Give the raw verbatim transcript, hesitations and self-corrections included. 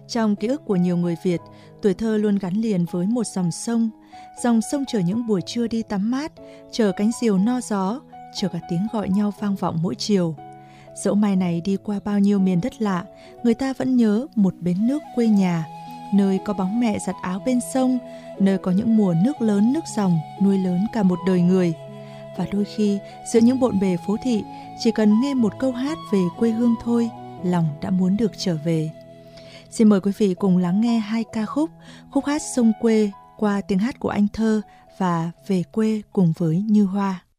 Trong ký ức của nhiều người Việt, tuổi thơ luôn gắn liền với một dòng sông. Dòng sông chờ những buổi trưa đi tắm mát, chờ cánh diều no gió, chờ cả tiếng gọi nhau vang vọng mỗi chiều. Dẫu mai này đi qua bao nhiêu miền đất lạ, người ta vẫn nhớ một bến nước quê nhà, nơi có bóng mẹ giặt áo bên sông, nơi có những mùa nước lớn nước dòng nuôi lớn cả một đời người. Và đôi khi, giữa những bộn bề phố thị, chỉ cần nghe một câu hát về quê hương thôi, lòng đã muốn được trở về. Xin mời quý vị cùng lắng nghe hai ca khúc, khúc hát Sông Quê qua tiếng hát của Anh Thơ và Về Quê cùng với Như Hoa.